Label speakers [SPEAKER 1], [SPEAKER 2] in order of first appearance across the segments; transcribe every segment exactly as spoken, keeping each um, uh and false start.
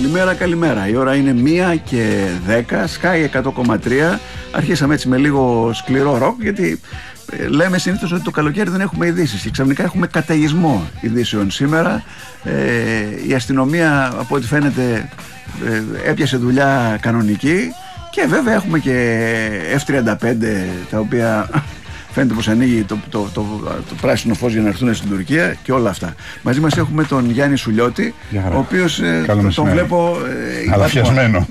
[SPEAKER 1] Καλημέρα, καλημέρα. Η ώρα είναι μία και δέκα, Sky εκατό κόμμα τρία. Αρχίσαμε έτσι με λίγο σκληρό ροκ, γιατί ε, λέμε συνήθως ότι το καλοκαίρι δεν έχουμε ειδήσεις και ξαφνικά έχουμε καταιγισμό ειδήσεων σήμερα. Ε, η αστυνομία, από ό,τι φαίνεται, ε, έπιασε δουλειά κανονική και βέβαια έχουμε και εφ τριάντα πέντε, τα οποία φαίνεται πως ανοίγει το, το, το, το, το πράσινο φως για να έρθουν στην Τουρκία και όλα αυτά. Μαζί μας έχουμε τον Γιάννη Σουλιώτη, ο οποίος ε, τον, τον βλέπω ε,
[SPEAKER 2] αλαφιασμένο.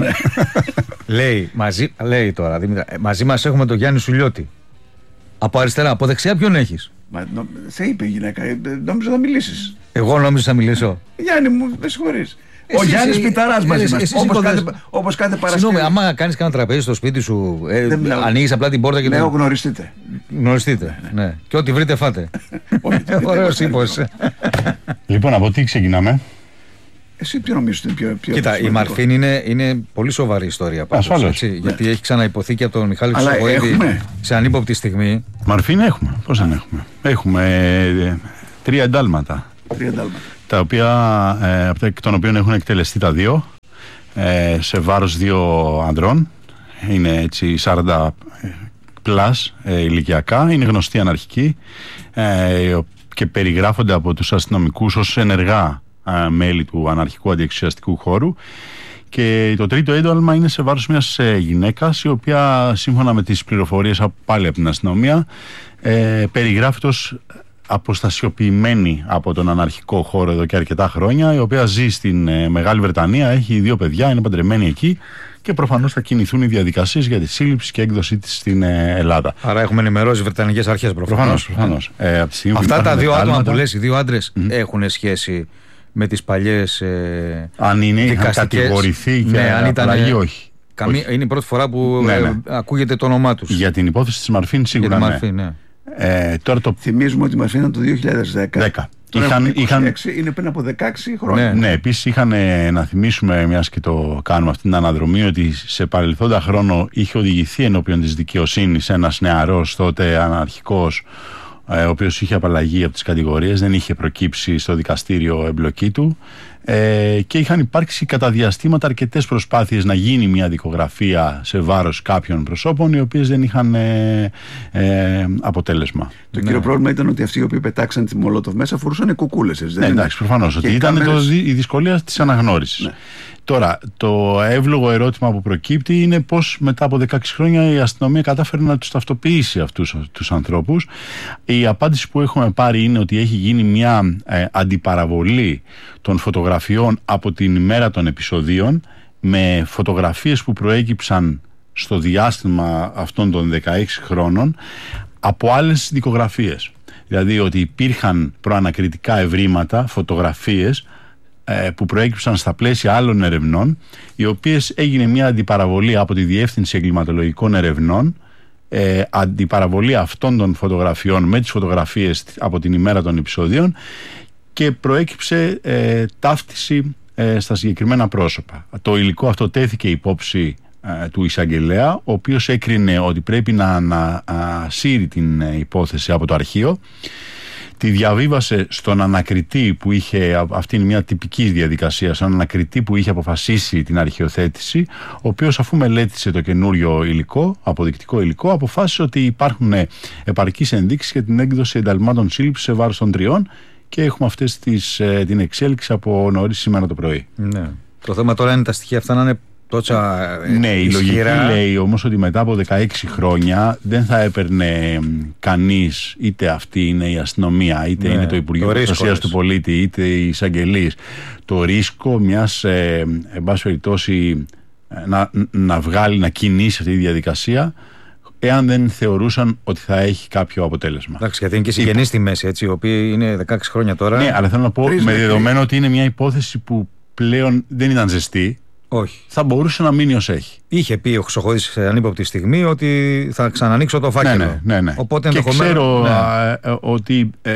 [SPEAKER 3] λέει, μαζί, λέει τώρα, Δήμητρα, μαζί μας έχουμε τον Γιάννη Σουλιώτη. Από αριστερά, από δεξιά ποιον έχεις?
[SPEAKER 1] Μα, νο, σε είπε η γυναίκα, νόμιζα θα μιλήσεις.
[SPEAKER 3] Εγώ νόμιζα θα μιλήσω.
[SPEAKER 1] Γιάννη μου, με συγχωρείς.
[SPEAKER 3] Εσύ,
[SPEAKER 1] ο Γιάννης
[SPEAKER 3] εσύ,
[SPEAKER 1] Πιταράς μαζί
[SPEAKER 3] εσύ,
[SPEAKER 1] μας,
[SPEAKER 3] εσύ,
[SPEAKER 1] όπως,
[SPEAKER 3] εσύ,
[SPEAKER 1] κάθε, όπως κάθε Παρασκευή.
[SPEAKER 3] Συγγνώμη, άμα κάνεις κανένα τραπέζι στο σπίτι σου, ε, ανοίγεις απλά την πόρτα και...
[SPEAKER 1] Λέω γνωριστείτε.
[SPEAKER 3] Γνωριστείτε, ναι, ναι. Και ό,τι βρείτε φάτε. Ωραίος ύπος.
[SPEAKER 2] Λοιπόν, από τι ξεκινάμε?
[SPEAKER 1] Εσύ ποιο νομίζεις είναι πιο, πιο
[SPEAKER 3] Κοίτα, η Μαρφίν είναι, είναι πολύ σοβαρή ιστορία.
[SPEAKER 2] Ασφαλώς.
[SPEAKER 3] Ναι. Γιατί έχει ξαναϋποθεί και από τον Μιχάλη
[SPEAKER 1] Αλλά
[SPEAKER 3] Χρυσοχοίδη
[SPEAKER 1] έχουμε.
[SPEAKER 3] σε ανύποπτη στιγμή.
[SPEAKER 2] Μαρφίν έχουμε, πώς δεν έχουμε? Έχουμε ε, τρία εντάλματα.
[SPEAKER 1] Τρία εντάλματα.
[SPEAKER 2] Τα οποία, ε, από εκ των οποίων έχουν εκτελεστεί τα δύο, ε, σε βάρος δύο ανδρών. Είναι έτσι σαράντα πλας ε, ηλικιακά, είναι γνωστοί αναρχικοί ε, και περιγράφονται από τους αστυνομικούς ως ενεργά ε, μέλη του αναρχικού αντιεξουσιαστικού χώρου. Και το τρίτο ένταλμα είναι σε βάρος μιας ε, γυναίκας, η οποία σύμφωνα με τις πληροφορίες πάλι από την αστυνομία ε, περιγράφεται ως αποστασιοποιημένη από τον αναρχικό χώρο εδώ και αρκετά χρόνια, η οποία ζει στην ε, Μεγάλη Βρετανία, έχει δύο παιδιά, είναι παντρεμένη εκεί και προφανώς θα κινηθούν οι διαδικασίες για τη σύλληψη και έκδοσή της στην ε, Ελλάδα.
[SPEAKER 3] Άρα έχουμε ενημερώσει Βρετανικές αρχές προφανώς.
[SPEAKER 2] Προφανώς. Ε,
[SPEAKER 3] Αυτά τα δύο άτομα που λες, οι δύο άντρες, mm. έχουν σχέση με τις παλιές ε,
[SPEAKER 2] αν είναι,
[SPEAKER 3] δικαστικές...
[SPEAKER 2] αν κατηγορηθεί και
[SPEAKER 3] ναι, αν ήταν,
[SPEAKER 2] απαλλαγή, όχι.
[SPEAKER 3] Καμία,
[SPEAKER 2] όχι.
[SPEAKER 3] Είναι η πρώτη φορά που
[SPEAKER 2] ναι, ναι.
[SPEAKER 3] Ε, ακούγεται το όνομά τους.
[SPEAKER 2] Για την υπόθεση της Μαρφίν σίγουρα
[SPEAKER 3] για τη Μαρφίν, ναι. ναι.
[SPEAKER 1] Ε, τώρα το... Θυμίζουμε ότι η Μαρφίν ήταν το δύο χιλιάδες δέκα.
[SPEAKER 2] δέκα.
[SPEAKER 1] Είχαν, είχαν... είναι πριν από δεκαέξι χρόνια.
[SPEAKER 2] Ναι, ναι, επίσης είχαν, να θυμίσουμε, μιας και το κάνουμε αυτή την αναδρομή, ότι σε παρελθόντα χρόνο είχε οδηγηθεί ενώπιον της δικαιοσύνης ένας νεαρός τότε αναρχικός, ο οποίος είχε απαλλαγεί από τις κατηγορίες, δεν είχε προκύψει στο δικαστήριο εμπλοκή του, ε, και είχαν υπάρξει κατά διαστήματα αρκετές προσπάθειες να γίνει μια δικογραφία σε βάρος κάποιων προσώπων, οι οποίες δεν είχαν ε, ε, αποτέλεσμα.
[SPEAKER 1] Το ναι. κύριο πρόβλημα ήταν ότι αυτοί οι οποίοι πετάξαν τη Μολότοφ μέσα φορούσαν κουκούλες.
[SPEAKER 2] Ναι, εντάξει, προφανώς, ότι ήταν κάμερες... το, η δυσκολία της αναγνώρισης. Ναι. Τώρα, το εύλογο ερώτημα που προκύπτει είναι πώς μετά από δεκαέξι χρόνια η αστυνομία κατάφερε να τους ταυτοποιήσει αυτούς τους ανθρώπους. Η απάντηση που έχουμε πάρει είναι ότι έχει γίνει μια ε, αντιπαραβολή των φωτογραφιών από την ημέρα των επεισοδίων, με φωτογραφίες που προέκυψαν στο διάστημα αυτών των δεκαέξι χρόνων από άλλες δικογραφίες. Δηλαδή ότι υπήρχαν προανακριτικά ευρήματα, φωτογραφίες που προέκυψαν στα πλαίσια άλλων ερευνών, οι οποίες έγινε μια αντιπαραβολή από τη Διεύθυνση Εγκληματολογικών Ερευνών, ε, αντιπαραβολή αυτών των φωτογραφιών με τις φωτογραφίες από την ημέρα των επεισοδίων, και προέκυψε ε, ταύτιση ε, στα συγκεκριμένα πρόσωπα. Το υλικό αυτό τέθηκε υπόψη ε, του εισαγγελέα, ο οποίος έκρινε ότι πρέπει να, να α, σύρει την ε, υπόθεση από το αρχείο. Τη διαβίβασε στον ανακριτή που είχε, αυτή είναι μια τυπική διαδικασία, στον ανακριτή που είχε αποφασίσει την αρχιοθέτηση, ο οποίος, αφού μελέτησε το καινούριο υλικό, αποδεικτικό υλικό, αποφάσισε ότι υπάρχουν επαρκείς ενδείξεις για την έκδοση ενταλμάτων σύλληψης σε βάρος των τριών, και έχουμε αυτές τις, την εξέλιξη από νωρίς σήμερα το πρωί.
[SPEAKER 3] Ναι. Το θέμα τώρα είναι τα στοιχεία αυτά να είναι τόσα
[SPEAKER 2] ναι, η λογική
[SPEAKER 3] ισχυρά.
[SPEAKER 2] Λέει όμως ότι μετά από δεκαέξι χρόνια δεν θα έπαιρνε κανείς, είτε αυτή είναι η αστυνομία, είτε ναι, είναι το Υπουργείο Προστασίας του Πολίτη, είτε οι εισαγγελείς, το ρίσκο μιας ε, εν πάση περιπτώσει να, να βγάλει, να κινήσει αυτή τη διαδικασία, εάν δεν θεωρούσαν ότι θα έχει κάποιο αποτέλεσμα.
[SPEAKER 3] Εντάξει, γιατί είναι και συγγενή στη μέση, έτσι, οι οποίοι είναι δεκαέξι χρόνια τώρα.
[SPEAKER 2] Ναι, αλλά θέλω να πω, Πρίσμα, με δεδομένο ότι είναι μια υπόθεση που πλέον δεν ήταν ζεστή.
[SPEAKER 3] Όχι.
[SPEAKER 2] Θα μπορούσε να μείνει ως έχει.
[SPEAKER 3] Είχε πει ο Χρυσοχοίδης σε ανύποπτη στιγμή ότι θα ξανανοίξω το φάκελο.
[SPEAKER 2] Ναι, ναι, ναι.
[SPEAKER 3] Οπότε
[SPEAKER 2] και ξέρω
[SPEAKER 3] ναι.
[SPEAKER 2] α, ότι ε,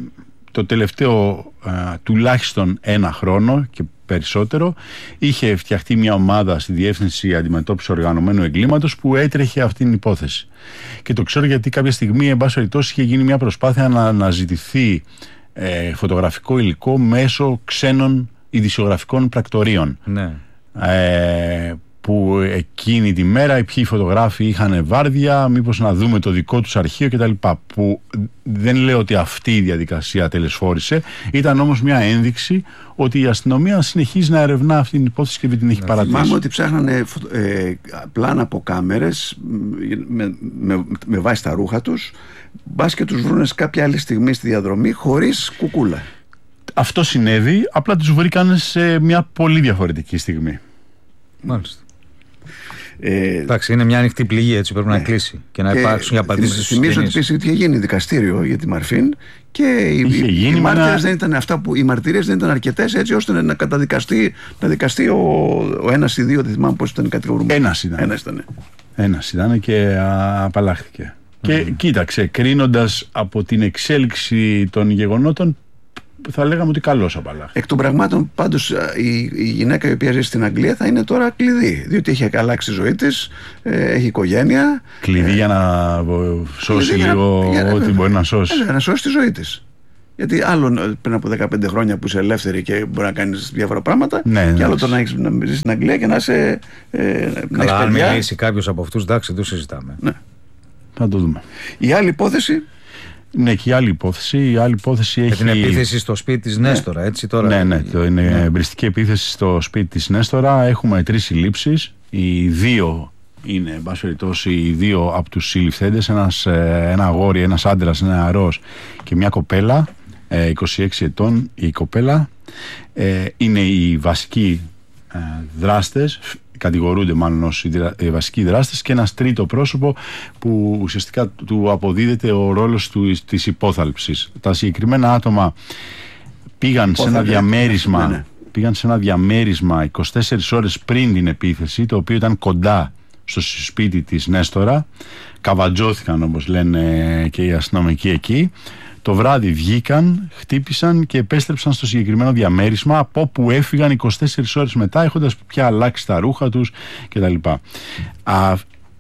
[SPEAKER 2] το τελευταίο α, τουλάχιστον ένα χρόνο και περισσότερο είχε φτιαχτεί μια ομάδα στη Διεύθυνση Αντιμετώπισης Οργανωμένου Εγκλήματος που έτρεχε αυτήν την υπόθεση. Και το ξέρω γιατί κάποια στιγμή, εν πάση περιπτώσει, είχε γίνει μια προσπάθεια να αναζητηθεί ε, φωτογραφικό υλικό μέσω ξένων ειδησιογραφικών πρακτορείων.
[SPEAKER 3] Ναι.
[SPEAKER 2] ε, που εκείνη τη μέρα οι ποιοι φωτογράφοι είχαν βάρδια, μήπως να δούμε το δικό τους αρχείο κτλ. Που δεν λέω ότι αυτή η διαδικασία τελεσφόρησε, ήταν όμως μια ένδειξη ότι η αστυνομία συνεχίζει να ερευνά αυτή την υπόθεση και δεν την έχει παρατήσει.
[SPEAKER 1] Θυμάμαι ότι ψάχνανε ε, πλάνα από κάμερες με, με, με βάση τα ρούχα τους, μπας και τους βρούνε κάποια άλλη στιγμή στη διαδρομή χωρίς κουκούλα.
[SPEAKER 2] Αυτό συνέβη, απλά τους βρήκαν σε μια πολύ διαφορετική στιγμή.
[SPEAKER 3] Μάλιστα. Ε, Εντάξει, είναι μια ανοιχτή πληγή, έτσι πρέπει ναι. να κλείσει και να και υπάρξουν οι απαντήσεις.
[SPEAKER 1] Θυμίζω ότι είχε γίνει δικαστήριο για τη Μαρφίν και οι, οι, οι, μάρτυρες ένα... δεν ήταν αυτά που, οι μαρτυρίες δεν ήταν αρκετές έτσι ώστε να καταδικαστεί να δικαστεί ο, ο ένας ή δύο, δεν θυμάμαι πώς ήταν κατηγορούμενος.
[SPEAKER 2] Ένας ήταν.
[SPEAKER 1] Ένας ήταν.
[SPEAKER 2] Ένας ήταν και α, απαλλάχθηκε. Mm-hmm. Και κοίταξε, κρίνοντας από την εξέλιξη των γεγονότων, θα λέγαμε ότι καλώς απαλλάχθηκε.
[SPEAKER 1] Εκ των πραγμάτων, πάντως, η, η γυναίκα η οποία ζει στην Αγγλία θα είναι τώρα κλειδί. Διότι έχει αλλάξει η ζωή της, ε, έχει οικογένεια.
[SPEAKER 2] Κλειδί ε, για να σώσει λίγο για, ό,τι μπορεί να σώσει.
[SPEAKER 1] Για να σώσει τη ζωή της. Γιατί άλλο πριν από δεκαπέντε χρόνια που είσαι ελεύθερη και μπορεί να κάνεις διάφορα πράγματα,
[SPEAKER 2] ναι,
[SPEAKER 1] και άλλο το να, έχεις, να ζεις στην Αγγλία και να είσαι. Ε,
[SPEAKER 3] Καλά, αν μιλήσει κάποιος από αυτούς, εντάξει, το συζητάμε.
[SPEAKER 1] Ναι.
[SPEAKER 2] Θα το δούμε.
[SPEAKER 1] Η άλλη υπόθεση.
[SPEAKER 2] Ναι, και η άλλη υπόθεση. Η άλλη υπόθεση έχει.
[SPEAKER 3] Την επίθεση στο σπίτι της Νέστορα, έτσι τώρα.
[SPEAKER 2] Ναι, ναι, το είναι ναι. εμπριστική επίθεση στο σπίτι της Νέστορα. Έχουμε τρεις συλλήψεις. Οι δύο είναι, εν πάση περιπτώσει, οι δύο από τους συλληφθέντες. Ένας, ένα αγόρι, ένας άντρας, ένα νεαρός και μια κοπέλα, είκοσι έξι ετών η κοπέλα. Είναι οι βασικοί δράστες. Κατηγορούνται μάλλον ως οι βασικοί δράστες και ένας τρίτο πρόσωπο που ουσιαστικά του αποδίδεται ο ρόλος του, της υπόθαλψης. Τα συγκεκριμένα άτομα πήγαν σε, ένα διαμέρισμα, ναι, ναι. πήγαν σε ένα διαμέρισμα είκοσι τέσσερις ώρες πριν την επίθεση, το οποίο ήταν κοντά στο σπίτι της Νέστορα. Καβατζώθηκαν, όπως λένε και οι αστυνομικοί εκεί. Το βράδυ βγήκαν, χτύπησαν και επέστρεψαν στο συγκεκριμένο διαμέρισμα, από όπου έφυγαν είκοσι τέσσερις ώρες μετά, έχοντας πια αλλάξει τα ρούχα τους κτλ. Α,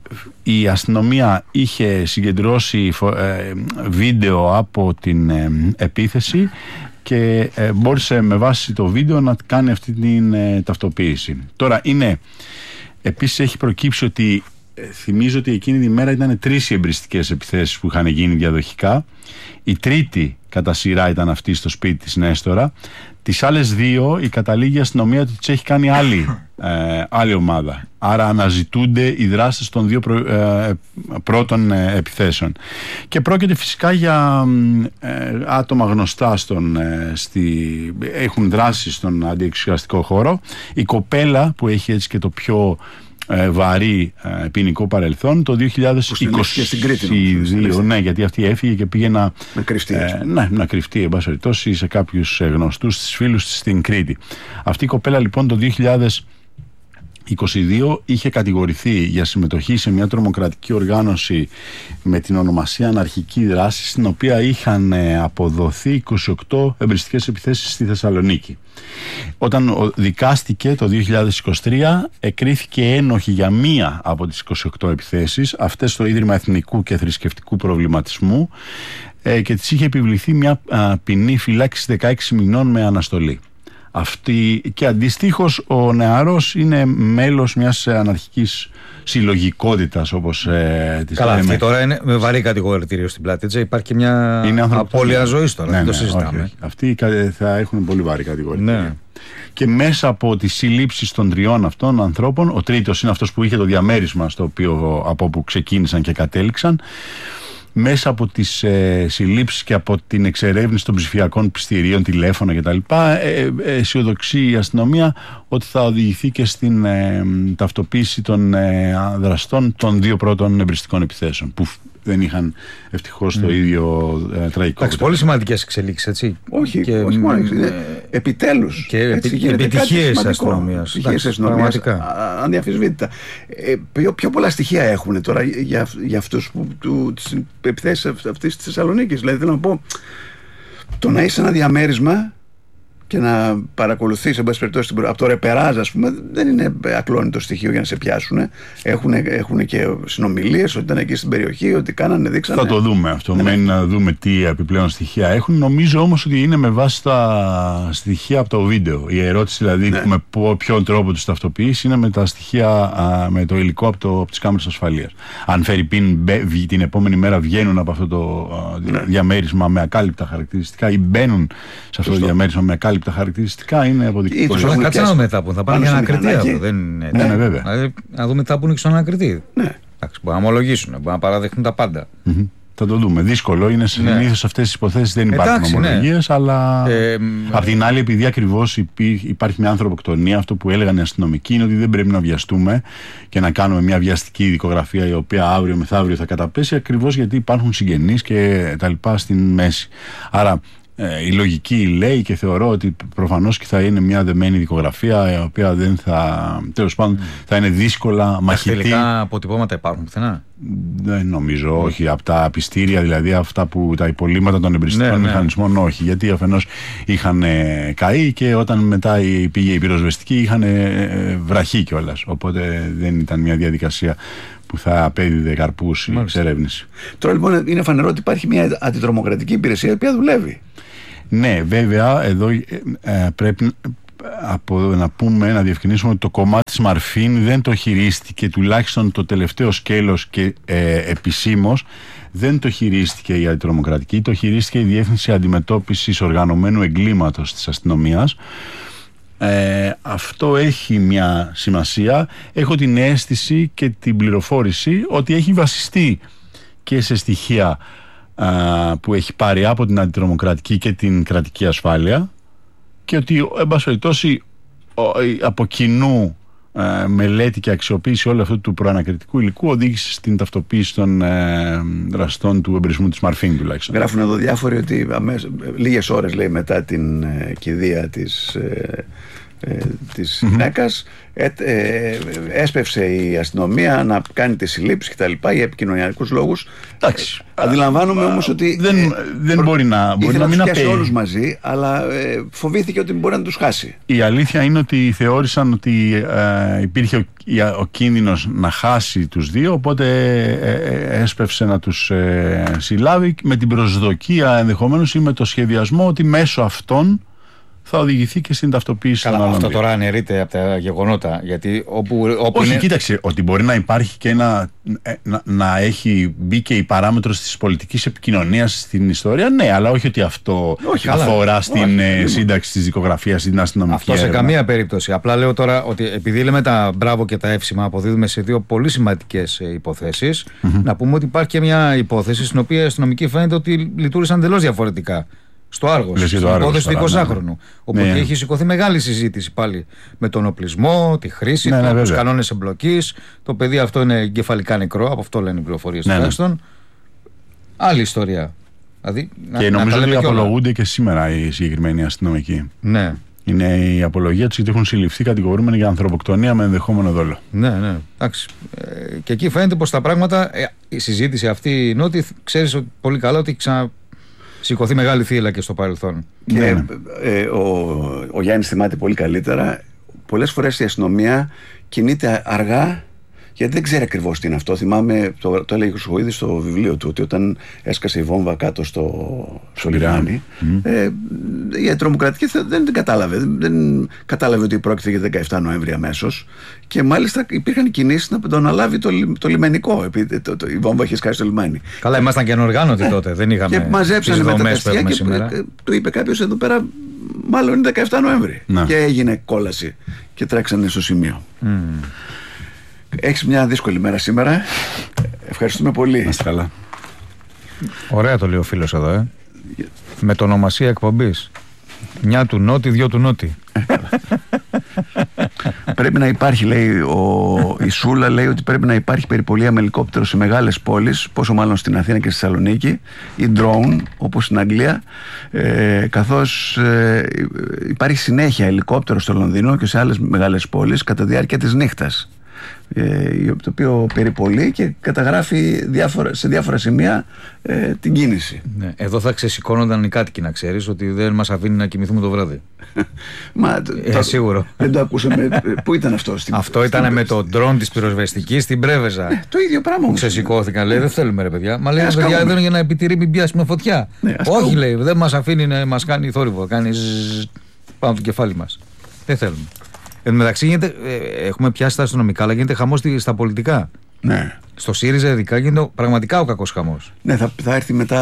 [SPEAKER 2] η αστυνομία είχε συγκεντρώσει ε, βίντεο από την ε, επίθεση και ε, μπόρεσε με βάση το βίντεο να κάνει αυτή την ε, ταυτοποίηση. Τώρα είναι, επίσης έχει προκύψει ότι ε, θυμίζω ότι εκείνη τη μέρα ήταν τρεις οι εμπριστικές επιθέσεις που είχαν γίνει διαδοχικά. Η τρίτη κατά σειρά ήταν αυτή στο σπίτι της Νέστορα. Τις άλλες δύο η καταλήγει αστυνομία ότι τις έχει κάνει άλλη, ε, άλλη ομάδα. Άρα αναζητούνται οι δράστες των δύο προ, ε, πρώτων ε, επιθέσεων. Και πρόκειται φυσικά για ε, άτομα γνωστά στον, ε, στη, έχουν δράσει στον αντιεξουσιαστικό χώρο. Η κοπέλα που έχει έτσι και το πιο Ε, βαρύ ε, ποινικό παρελθόν το δύο χιλιάδες είκοσι δύο, ναι, γιατί αυτή έφυγε και πήγε να,
[SPEAKER 1] να κρυφτεί,
[SPEAKER 2] ε, ναι, να κρυφτεί εν πάση περιπτώσει σε κάποιους ε, γνωστούς της φίλους της στην Κρήτη. Αυτή η κοπέλα λοιπόν το δύο χιλιάδες είκοσι δύο είχε κατηγορηθεί για συμμετοχή σε μια τρομοκρατική οργάνωση με την ονομασία Αναρχική Δράση, στην οποία είχαν αποδοθεί είκοσι οκτώ εμπριστικές επιθέσεις στη Θεσσαλονίκη. Όταν δικάστηκε το δύο χιλιάδες είκοσι τρία, εκρίθηκε ένοχη για μία από τις είκοσι οκτώ επιθέσεις, αυτές στο Ίδρυμα Εθνικού και Θρησκευτικού Προβληματισμού, και της είχε επιβληθεί μια ποινή φυλάκισης δεκαέξι μηνών με αναστολή. Αυτή, και αντιστοίχως ο νεαρός είναι μέλος μιας αναρχικής συλλογικότητας, όπως ε, της
[SPEAKER 3] Καλά,
[SPEAKER 2] λέμε.
[SPEAKER 3] αυτή τώρα είναι με βαρύ κατηγορητήριο στην πλάτη, έτσι. Υπάρχει και μια απώλεια ζωής τώρα,
[SPEAKER 2] ναι,
[SPEAKER 3] δεν
[SPEAKER 2] ναι,
[SPEAKER 3] το συζητάμε.
[SPEAKER 2] όχι, όχι. Αυτοί θα έχουν πολύ βαρύ κατηγορητήριο.
[SPEAKER 3] Ναι.
[SPEAKER 2] Και μέσα από τις συλλήψεις των τριών αυτών ανθρώπων, ο τρίτος είναι αυτός που είχε το διαμέρισμα στο οποίο, από όπου ξεκίνησαν και κατέληξαν, μέσα από τις ε, συλλήψεις και από την εξερεύνηση των ψηφιακών πιστηρίων, τηλέφωνα κτλ. Ε, ε, αισιοδοξεί η αστυνομία ότι θα οδηγηθεί και στην ε, ταυτοποίηση των ε, δραστών των δύο πρώτων εμπριστικών επιθέσεων, που δεν είχαν ευτυχώς mm. το ίδιο ε, τραγικό.
[SPEAKER 3] Εντάξει, πολύ σημαντικές εξελίξεις, έτσι.
[SPEAKER 1] Όχι,
[SPEAKER 3] και,
[SPEAKER 1] όχι μόνο. Ε, επιτέλους.
[SPEAKER 3] Και επιτυχίες αστυνομίας.
[SPEAKER 1] Επιτυχίες αστυνομίας, ανδιαφυσβήτητα. Ε, πιο, πιο πολλά στοιχεία έχουν τώρα για, για αυτούς που του, τις επιθέσεις αυτής της Θεσσαλονίκης. Δηλαδή θέλω να πω, το να είσαι ένα διαμέρισμα και να παρακολουθείς, εν πάση περιπτώσει, από το ρεπεράζ, ας πούμε, δεν είναι ακλόνητο στοιχείο για να σε πιάσουν. Έχουν, έχουν και συνομιλίες ότι ήταν εκεί στην περιοχή, ότι κάνανε, δείξανε.
[SPEAKER 2] Θα το δούμε αυτό. Ναι. Μένει να δούμε τι επιπλέον στοιχεία έχουν. Νομίζω όμως ότι είναι με βάση τα στοιχεία από το βίντεο. Η ερώτηση δηλαδή ναι. με ποιον τρόπο τους ταυτοποιήσει είναι με τα στοιχεία, α, με το υλικό από, το, από τις κάμερες ασφαλείας. Αν φέρει πίν την επόμενη μέρα βγαίνουν από αυτό το ναι. διαμέρισμα με ακάλυπτα χαρακτηριστικά ή μπαίνουν σε αυτό το διαμέρισμα με ακάλυπτα χαρακτηριστικά, είναι αποδεικτικό.
[SPEAKER 3] Κάτσε να μετά που θα πάνε για ανακριτή αυτό. Δεν είναι
[SPEAKER 2] ναι, ναι, βέβαια.
[SPEAKER 3] Δηλαδή, να δούμε τι θα πούνε και στον ανακριτή.
[SPEAKER 1] Ναι.
[SPEAKER 3] Εντάξει, μπορεί να ομολογήσουν, μπορεί να παραδεχτούν τα πάντα.
[SPEAKER 2] Mm-hmm. Θα το δούμε. Δύσκολο είναι. Συνήθως ναι. αυτές τις υποθέσεις δεν υπάρχουν
[SPEAKER 3] Εντάξει,
[SPEAKER 2] ομολογίες, ναι. αλλά
[SPEAKER 3] ε,
[SPEAKER 2] απ' την άλλη, επειδή ακριβώς υπάρχει μια ανθρωποκτονία, αυτό που έλεγαν οι αστυνομικοί είναι ότι δεν πρέπει να βιαστούμε και να κάνουμε μια βιαστική δικογραφία η οποία αύριο μεθαύριο θα καταπέσει, ακριβώς γιατί υπάρχουν συγγενείς και τα λοιπά στην μέση. Άρα ε, η λογική λέει και θεωρώ ότι προφανώς και θα είναι μια δεμένη δικογραφία η οποία δεν θα, τέλος πάντων, mm. θα είναι δύσκολα μαχητή.
[SPEAKER 3] Τα τελικά αποτυπώματα υπάρχουν πουθενά?
[SPEAKER 2] Δεν νομίζω, όχι. Από τα πιστήρια, δηλαδή αυτά που τα υπολείμματα των εμπριστικών ναι, μηχανισμών, ναι. όχι. Γιατί αφενός είχαν ε, καεί και όταν μετά η, πήγε η πυροσβεστική είχαν ε, βραχεί κιόλας. Οπότε δεν ήταν μια διαδικασία που θα απέδιδε καρπούς η εξερεύνηση.
[SPEAKER 1] Τώρα λοιπόν είναι φανερό ότι υπάρχει μια αντιτρομοκρατική υπηρεσία η οποία δουλεύει.
[SPEAKER 2] Ναι, βέβαια, εδώ ε, ε, πρέπει από, να πούμε, να διευκρινίσουμε ότι το κομμάτι Σμαρφίν δεν το χειρίστηκε, τουλάχιστον το τελευταίο σκέλος και ε, επισήμως δεν το χειρίστηκε η αντιτρομοκρατική, το χειρίστηκε η Διεύθυνση Αντιμετώπισης Οργανωμένου Εγκλήματος της αστυνομίας. Ε, αυτό έχει μια σημασία. Έχω την αίσθηση και την πληροφόρηση ότι έχει βασιστεί και σε στοιχεία α, που έχει πάρει από την αντιτρομοκρατική και την κρατική ασφάλεια και ότι, εν πάση περιπτώσει, από κοινού ε, μελέτη και αξιοποίηση όλου αυτού του προανακριτικού υλικού οδήγησε στην ταυτοποίηση των ε, δραστών του εμπρισμού της Μαρφίν τουλάχιστον.
[SPEAKER 1] Γράφουν εδώ διάφοροι ότι αμέσως, λίγες ώρες λέει μετά την ε, κηδεία της ε, ε, της mm-hmm. γυναίκας ε, ε, έσπευσε η αστυνομία να κάνει τις συλλήψεις και τα λοιπά για επικοινωνιακούς λόγους.
[SPEAKER 2] Εντάξει.
[SPEAKER 1] Αντιλαμβάνομαι όμως ότι
[SPEAKER 2] δεν, ε, δεν προ... μπορεί να, μπορεί να, να μην
[SPEAKER 1] απέει όλους μαζί, αλλά ε, φοβήθηκε ότι μπορεί να τους χάσει.
[SPEAKER 2] Η αλήθεια είναι ότι θεώρησαν ότι ε, υπήρχε ο, ο κίνδυνος να χάσει τους δύο, οπότε ε, ε, έσπευσε να τους ε, συλλάβει με την προσδοκία ενδεχομένως ή με το σχεδιασμό ότι μέσω αυτών θα οδηγηθεί και στην ταυτοποίηση
[SPEAKER 3] Καλά,
[SPEAKER 2] των άλλων.
[SPEAKER 3] Αυτό τώρα αναιρείται από τα γεγονότα. Γιατί όπου, όπου
[SPEAKER 2] Όχι,
[SPEAKER 3] είναι...
[SPEAKER 2] κοίταξε, ότι μπορεί να υπάρχει και ένα, να, να έχει μπει και η παράμετρος της πολιτικής επικοινωνίας στην ιστορία, ναι, αλλά όχι ότι αυτό
[SPEAKER 1] όχι,
[SPEAKER 2] αφορά
[SPEAKER 1] καλά.
[SPEAKER 2] στην
[SPEAKER 1] όχι,
[SPEAKER 2] σύνταξη της δικογραφίας ή την αστυνομική
[SPEAKER 3] Αυτό σε
[SPEAKER 2] έρευνα.
[SPEAKER 3] καμία περίπτωση. Απλά λέω τώρα ότι επειδή λέμε τα μπράβο και τα εύσημα, αποδίδουμε σε δύο πολύ σημαντικές υποθέσεις, mm-hmm. να πούμε ότι υπάρχει και μια υπόθεση στην οποία οι αστυνομικοί φαίνεται ότι λειτουργήσαν εντελώς διαφορετικά. Στο Άργος, στην υπόθεση του εικοσάχρονου. Όπου ναι. έχει σηκωθεί μεγάλη συζήτηση πάλι με τον οπλισμό, τη χρήση, ναι, ναι, τους κανόνες εμπλοκής. Το παιδί αυτό είναι εγκεφαλικά νεκρό, από αυτό λένε οι πληροφορίες ναι, τουλάχιστον. Ναι. Άλλη ιστορία. Δηλαδή,
[SPEAKER 2] και
[SPEAKER 3] να,
[SPEAKER 2] νομίζω
[SPEAKER 3] να
[SPEAKER 2] ότι απολογούνται και σήμερα οι συγκεκριμένοι αστυνομικοί.
[SPEAKER 3] Ναι.
[SPEAKER 2] Είναι η απολογία τους γιατί έχουν συλληφθεί κατηγορούμενοι για ανθρωποκτονία με ενδεχόμενο δόλο.
[SPEAKER 3] Ναι, ναι. Εντάξει. Ε, και εκεί φαίνεται πως τα πράγματα, ε, η συζήτηση αυτή είναι ότι ξέρεις πολύ καλά ότι ξανα. Σηκωθεί μεγάλη θύελλα και στο παρελθόν.
[SPEAKER 1] Και ναι. ε, ο, ο Γιάννης θυμάται πολύ καλύτερα. Πολλές φορές η αστυνομία κινείται αργά γιατί δεν ξέρει ακριβώς τι είναι αυτό. Θυμάμαι, το, το έλεγε ο Σουχοίδης στο βιβλίο του, ότι όταν έσκασε η βόμβα κάτω στο, στο λιμάνι, mm. ε, η τρομοκρατική δεν την κατάλαβε. Δεν, δεν κατάλαβε ότι πρόκειται για δεκαεφτά Νοέμβρη αμέσως. Και μάλιστα υπήρχαν κινήσεις να το αναλάβει το, το λιμενικό, επειδή το, το, η βόμβα είχε σκάσει στο λιμάνι.
[SPEAKER 3] Καλά, ήμασταν και ανοργάνωτοι ε, τότε. Δεν είχαμε.
[SPEAKER 1] Και μαζέψανε με τα ταστιά και ε, του είπε κάποιος εδώ πέρα, μάλλον είναι δεκαεφτά Νοέμβρη. Να. Και έγινε κόλαση και τρέξανε στο σημείο. Mm. Έχεις μια δύσκολη μέρα σήμερα. Ευχαριστούμε πολύ.
[SPEAKER 2] Να είστε καλά.
[SPEAKER 3] Ωραία το λέει ο φίλος εδώ, ε. Με το ονομασία εκπομπής. Μια του Νότι, δυο του Νότι.
[SPEAKER 1] Πρέπει να υπάρχει, λέει, ο... η Σούλα λέει ότι πρέπει να υπάρχει περιπολία με ελικόπτερο σε μεγάλες πόλεις, πόσο μάλλον στην Αθήνα και στη Θεσσαλονίκη, ή drone, όπως στην Αγγλία, ε, καθώς ε, υπάρχει συνέχεια ελικόπτερο στο Λονδίνο και σε άλλες μεγάλες πόλεις κατά τη διάρκεια της νύχτας. ε, το οποίο περιπολεί και καταγράφει διάφορα, σε διάφορα σημεία ε, την κίνηση.
[SPEAKER 3] Ναι. Εδώ θα ξεσηκώνονταν οι κάτοικοι, να ξέρεις, ότι δεν μας αφήνει να κοιμηθούμε το βράδυ.
[SPEAKER 1] Μα,
[SPEAKER 3] ε, το, σίγουρο.
[SPEAKER 1] Δεν το ακούσαμε. Πού ήταν αυτό? Στην,
[SPEAKER 3] αυτό ήταν στην... με το ντρόν της πυροσβεστικής στην Πρέβεζα.
[SPEAKER 1] Ε, το ίδιο πράγμα.
[SPEAKER 3] Ξεσηκώθηκαν, λέει, δεν θέλουμε ρε παιδιά. Μα λέει, παιδιά, παιδιά εδώ είναι για να επιτηρεί μην πιάσουμε φωτιά. Ναι, όχι, λέει, δεν μας αφήνει να μας κάνει θόρυβο, κάνει ζζζ, πάνω το κεφάλι μας. Δεν θέλουμε. Εν τω μεταξύ γίνεται, ε, έχουμε πιάσει τα αστυνομικά, αλλά γίνεται χαμός στα πολιτικά.
[SPEAKER 1] Ναι.
[SPEAKER 3] Στο ΣΥΡΙΖΑ ειδικά γίνεται πραγματικά ο κακός χαμός.
[SPEAKER 1] Ναι, θα, θα έρθει μετά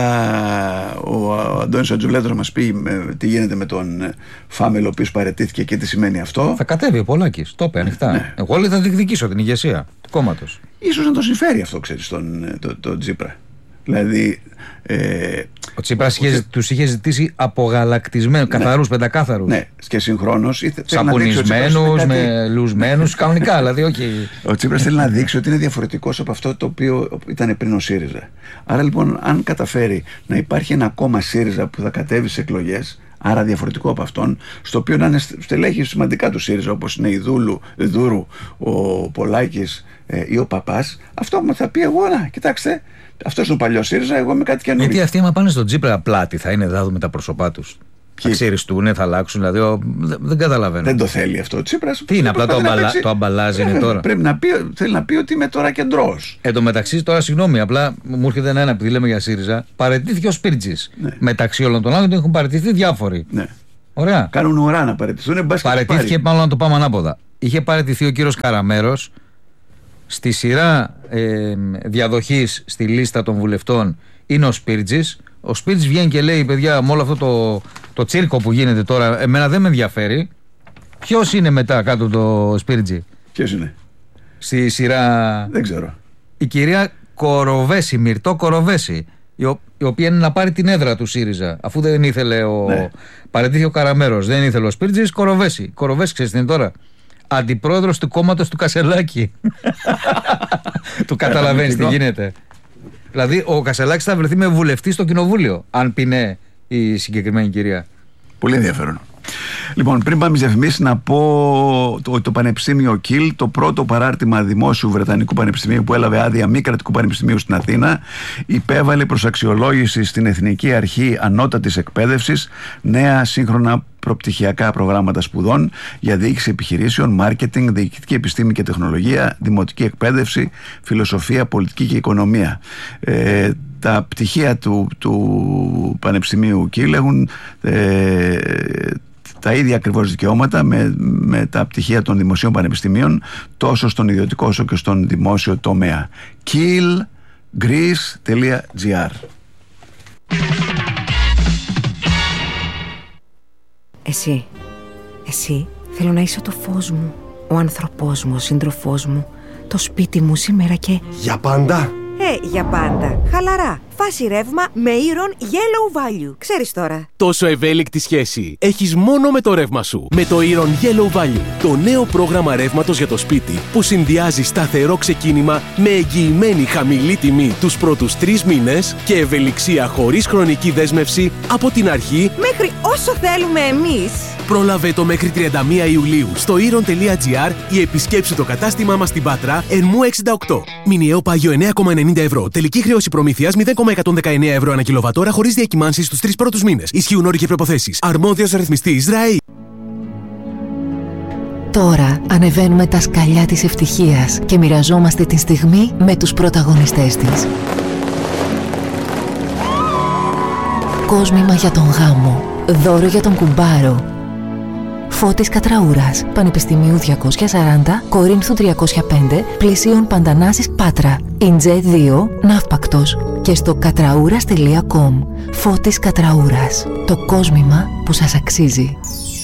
[SPEAKER 1] ο, ο Αντώνης Ατζουλέτος να μας πει με, τι γίνεται με τον Φάμελο, ο οποίος παραιτήθηκε και τι σημαίνει αυτό.
[SPEAKER 3] Θα κατέβει ο Πολάκης, το είπε ανοιχτά. Ναι. Εγώ λέει θα διεκδικήσω την ηγεσία του κόμματος.
[SPEAKER 1] Ίσως να τον συμφέρει αυτό, ξέρεις, τον το, το, το Τσίπρα. Δηλαδή. Ε,
[SPEAKER 3] ο Τσίπρας είχε, τους είχε ζητήσει απογαλακτισμένους, ναι, καθαρούς, πεντακάθαρους.
[SPEAKER 1] Ναι, και συγχρόνως.
[SPEAKER 3] Σαπουνισμένους, με λουσμένους, κανονικά δηλαδή, όχι.
[SPEAKER 1] Ο Τσίπρας θέλει να δείξει ότι είναι διαφορετικός από αυτό το οποίο ήταν πριν ο ΣΥΡΙΖΑ. Άρα λοιπόν, αν καταφέρει να υπάρχει ένα κόμμα ΣΥΡΙΖΑ που θα κατέβει σε εκλογές, άρα διαφορετικό από αυτόν, στο οποίο να είναι στελέχη σημαντικά του ΣΥΡΙΖΑ, όπως είναι η Δούλου, η Δούρου, ο Πολάκης ε, ή ο Παπάς, αυτό μου θα πει εγώ, να κοιτάξτε. Αυτό είναι ο παλιό ΣΥΡΙΖΑ, εγώ είμαι κάτι καινούργιο.
[SPEAKER 3] Γιατί αυτοί, άμα πάνε στον Τσίπρα πλάτη, θα είναι, θα δούμε τα πρόσωπά του. Θα ξυριστούν, θα αλλάξουν, δηλαδή. Ο, δεν, δεν καταλαβαίνω.
[SPEAKER 1] Δεν το θέλει αυτό ο Τσίπρας.
[SPEAKER 3] Τι είναι, απλά το, αμπαλα, το αμπαλάζ είναι τώρα.
[SPEAKER 1] Πρέπει να πει, θέλει να πει ότι είμαι τώρα κεντρός.
[SPEAKER 3] Εν τω μεταξύ, τώρα συγγνώμη, απλά μου έρχεται ένα, επειδή λέμε για ΣΥΡΙΖΑ, παραιτήθηκε ο Σπίρτζης. Ναι. Μεταξύ όλων των άλλων έχουν παραιτηθεί διάφοροι.
[SPEAKER 1] Ναι.
[SPEAKER 3] Ωραία.
[SPEAKER 1] Κάνουν ουρά να παραιτηθούν.
[SPEAKER 3] Παραιτήθηκε, μάλλον να το πάμε ανάποδα. Είχε παραιτηθεί ο κύριος Καραμέρος. Στη σειρά ε, διαδοχής στη λίστα των βουλευτών είναι ο Σπίρτζης. Ο Σπίρτζης βγαίνει και λέει, παιδιά, με όλο αυτό το, το τσίρκο που γίνεται τώρα, εμένα δεν με ενδιαφέρει. Ποιος είναι μετά κάτω το Σπίρτζη?
[SPEAKER 1] Ποιος είναι?
[SPEAKER 3] Στη σειρά...
[SPEAKER 1] Δεν ξέρω.
[SPEAKER 3] Η κυρία Κοροβέση, Μυρτώ Κοροβέση, η, ο, η οποία είναι να πάρει την έδρα του ΣΥΡΙΖΑ. Αφού δεν ήθελε ο... Ναι. Παραιτήθηκε ο Καραμέρος, δεν ήθελε ο Σπίρτζης, Κοροβέση. Κοροβέση, ξέρεις τι είναι τώρα? Αντιπρόεδρος του κόμματος του Κασελάκη. Του καταλαβαίνεις τι γίνεται. Δηλαδή ο Κασελάκης θα βρεθεί με βουλευτή στο κοινοβούλιο, αν πει ναι η συγκεκριμένη κυρία.
[SPEAKER 1] Πολύ ενδιαφέρον. Λοιπόν, πριν πάμε στις διαφημίσεις, να πω ότι το Πανεπιστήμιο Κιλ, το πρώτο παράρτημα δημόσιου Βρετανικού Πανεπιστημίου που έλαβε άδεια μη κρατικού πανεπιστημίου στην Αθήνα, υπέβαλε προς αξιολόγηση στην Εθνική Αρχή Ανώτατης Εκπαίδευσης νέα σύγχρονα προπτυχιακά προγράμματα σπουδών για διοίκηση επιχειρήσεων, μάρκετινγκ, διοικητική επιστήμη και τεχνολογία, δημοτική εκπαίδευση, φιλοσοφία, πολιτική και οικονομία. Ε, τα πτυχία του, του Πανεπιστημίου Κιλ έχουν ε, τα ίδια ακριβώς δικαιώματα με, με τα πτυχία των δημοσίων πανεπιστημίων, τόσο στον ιδιωτικό όσο και στον δημόσιο τομέα. κιλ greece τελεία gr.
[SPEAKER 4] Εσύ, εσύ θέλω να είσαι το φως μου, ο άνθρωπός μου, ο σύντροφός μου, το σπίτι μου σήμερα και...
[SPEAKER 5] Για πάντα!
[SPEAKER 4] Ε, για πάντα. Χαλαρά. Φάση ρεύμα με Iron Yellow Value. Ξέρεις τώρα.
[SPEAKER 6] Τόσο ευέλικτη σχέση έχεις μόνο με το ρεύμα σου. Με το Iron Yellow Value, το νέο πρόγραμμα ρεύματος για το σπίτι που συνδυάζει σταθερό ξεκίνημα με εγγυημένη χαμηλή τιμή τους πρώτους τρεις μήνες και ευελιξία χωρίς χρονική δέσμευση από την αρχή
[SPEAKER 4] μέχρι όσο θέλουμε εμείς.
[SPEAKER 6] Πρόλαβε το μέχρι τριάντα μία Ιουλίου στο iron τελεία gr ή επισκέψου το κατάστημά μας στην Πάτρα Ερμού εξήντα οκτώ. Μηνιαίο πάγιο εννέα κόμμα ενενήντα ευρώ. Τελική χρέωση προμήθειας μηδέν κόμμα εκατόν δεκαεννέα ευρώ ανά κιλοβατόρα χωρίς διακυμάνσεις στους τρεις πρώτους μήνες. Ισχύουν όροι και προϋποθέσεις. Αρμόδιος ρυθμιστής ΡΑΗ.
[SPEAKER 7] Τώρα ανεβαίνουμε τα σκαλιά της ευτυχίας και μοιραζόμαστε τη στιγμή με τους πρωταγωνιστές της. Κόσμημα για τον γάμο. Δώρο για τον κουμπάρο. Φώτης Κατραούρας, Πανεπιστημίου διακόσια σαράντα, Κορίνθου τριακόσια πέντε, Πλησίων Παντανάσης Πάτρα, Ιντζέ δύο, Ναύπακτος και στο κατραούρας τελεία κομ. Φώτης Κατραούρας, το κόσμημα που σας αξίζει.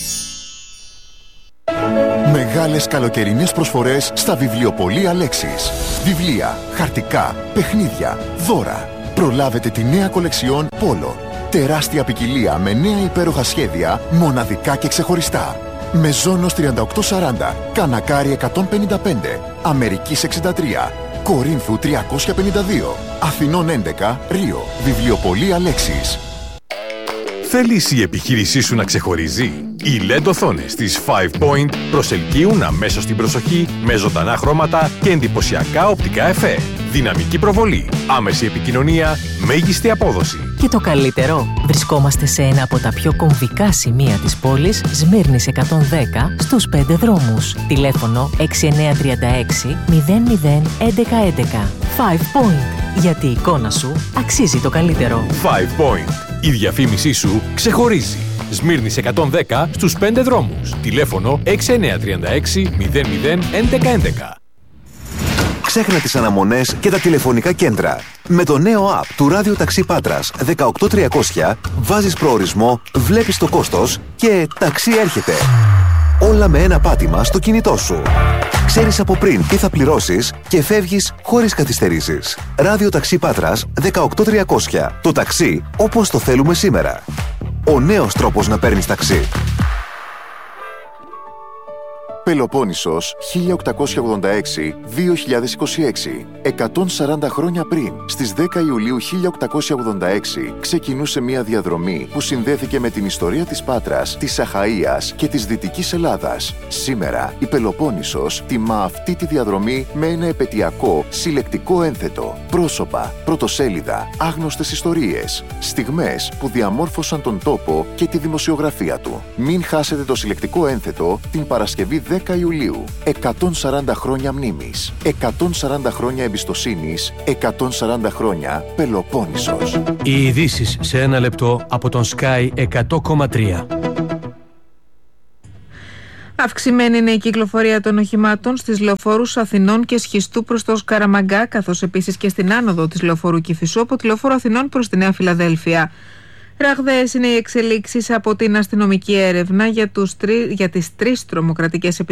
[SPEAKER 8] Μεγάλες καλοκαιρινές προσφορές στα βιβλιοπωλεία Λέξης. Βιβλία, χαρτικά, παιχνίδια, δώρα. Προλάβετε τη νέα κολεξιόν Πόλο. Τεράστια ποικιλία με νέα υπέροχα σχέδια, μοναδικά και ξεχωριστά. Μεζόνος τριάντα οκτώ σαράντα, Κανακάρι εκατόν πενήντα πέντε, Αμερικής εξήντα τρία, Κορίνθου τριακόσια πενήντα δύο, Αθηνών έντεκα, Ρίο. Βιβλιοπωλεία Λέξης.
[SPEAKER 5] Θέλεις η επιχείρησή σου να ξεχωρίζει? Οι ελ ι ντι οθόνες της Five Point προσελκύουν αμέσως την προσοχή με ζωντανά χρώματα και εντυπωσιακά οπτικά εφέ. Δυναμική προβολή, άμεση επικοινωνία, μέγιστη απόδοση.
[SPEAKER 7] Και το καλύτερο, βρισκόμαστε σε ένα από τα πιο κομβικά σημεία της πόλης, Σμύρνης εκατόν δέκα, στους πέντε δρόμους. Τηλέφωνο έξι εννιά τρία έξι μηδέν μηδέν έντεκα έντεκα. Five Point. Γιατί η εικόνα σου αξίζει το καλύτερο.
[SPEAKER 5] Five Point. Η διαφήμισή σου ξεχωρίζει. Σμύρνης εκατόν δέκα στους πέντε δρόμους. Τηλέφωνο έξι εννιά τρία έξι μηδέν μηδέν έντεκα έντεκα.
[SPEAKER 9] Ξέχνα τις αναμονές και τα τηλεφωνικά κέντρα. Με το νέο app του Ράδιο Ταξί Πάτρας δεκαοκτώ τριακόσια βάζεις προορισμό, βλέπεις το κόστος και ταξί έρχεται. Όλα με ένα πάτημα στο κινητό σου. Ξέρεις από πριν τι θα πληρώσεις και φεύγεις χωρίς καθυστερήσεις. Ράδιο Ταξί Πάτρας δεκαοκτώ τριακόσια. Το ταξί όπως το θέλουμε σήμερα. Ο νέος τρόπος να παίρνεις ταξί.
[SPEAKER 8] Πελοπόννησος χίλια οκτακόσια ογδόντα έξι με δύο χιλιάδες είκοσι έξι. εκατόν σαράντα χρόνια πριν, στις δέκα Ιουλίου χίλια οκτακόσια ογδόντα έξι, ξεκινούσε μια διαδρομή που συνδέθηκε με την ιστορία της Πάτρας, της Αχαΐας και της Δυτικής Ελλάδας. Σήμερα, η Πελοπόννησος τιμά αυτή τη διαδρομή με ένα επετειακό συλλεκτικό ένθετο. Πρόσωπα, πρωτοσέλιδα, άγνωστες ιστορίες, στιγμές που διαμόρφωσαν τον τόπο και τη δημοσιογραφία του. Μην χάσετε το συλλεκτικό ένθετο την Παρασκευή δέκα Ιουλίου. εκατόν σαράντα χρόνια μνήμης, εκατόν σαράντα χρόνια εμπιστοσύνης, εκατόν σαράντα χρόνια Πελοπόννησος.
[SPEAKER 10] Οι ειδήσεις σε ένα λεπτό από τον Sky εκατό κόμμα τρία.
[SPEAKER 11] Αυξημένη είναι η κυκλοφορία των οχημάτων στις λεωφόρους Αθηνών και Σχιστού προς το Σκαραμαγκά, καθώς επίσης και στην άνοδο της λεωφόρου Κηφισού από τη λεωφόρο Αθηνών προς τη Νέα Φιλαδέλφια. Ραγδαίες είναι οι εξελίξεις από την αστυνομική έρευνα για, τους τρι... για τις τρεις τρομοκρατικές επιθέσεις